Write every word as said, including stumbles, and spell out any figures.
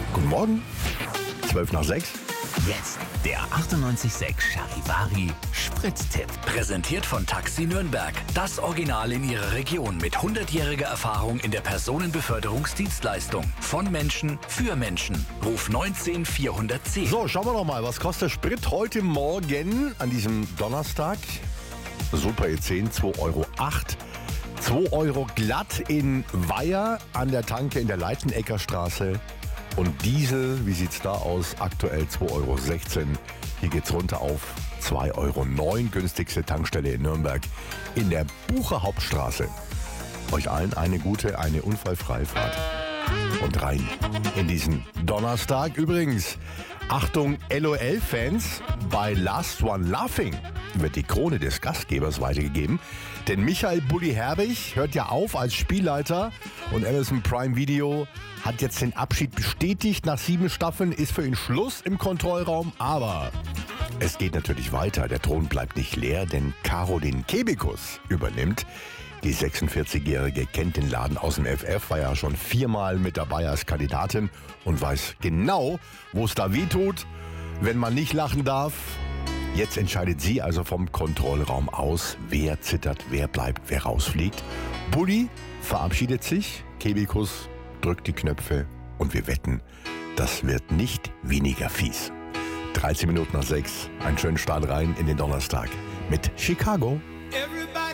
Guten Morgen, zwölf nach sechs. Jetzt der achtundneunzig Komma sechs Charivari Spritztipp. Präsentiert von Taxi Nürnberg. Das Original in ihrer Region mit hundertjähriger Erfahrung in der Personenbeförderungsdienstleistung. Von Menschen für Menschen. Ruf neunzehn vierhundertzehn. So, schauen wir doch mal, was kostet Sprit heute Morgen an diesem Donnerstag? Super E zehn, zwei Euro acht. zwei Euro glatt in Weiher an der Tanke in der Leitenegger Straße. Und Diesel, wie sieht's da aus? Aktuell zwei Euro sechzehn. Hier geht's runter auf zwei Euro neun. Günstigste Tankstelle in Nürnberg in der Bucher Hauptstraße. Euch allen eine gute, eine unfallfreie Fahrt. Und rein in diesen Donnerstag. Übrigens, Achtung LOL-Fans, bei Last One Laughing wird die Krone des Gastgebers weitergegeben. Denn Michael Bulli Herbig hört ja auf als Spielleiter und Amazon Prime Video hat jetzt den Abschied bestätigt. Nach sieben Staffeln ist für ihn Schluss im Kontrollraum. Aber es geht natürlich weiter. Der Thron bleibt nicht leer, denn Caroline Kebekus übernimmt. Die sechsundvierzigjährige kennt den Laden aus dem F F, war ja schon viermal mit dabei als Kandidatin und weiß genau, wo es da weh tut, wenn man nicht lachen darf. Jetzt entscheidet sie also vom Kontrollraum aus, wer zittert, wer bleibt, wer rausfliegt. Bulli verabschiedet sich, Kebekus drückt die Knöpfe und wir wetten, das wird nicht weniger fies. dreizehn Minuten nach sechs, einen schönen Start rein in den Donnerstag mit Chicago. Everybody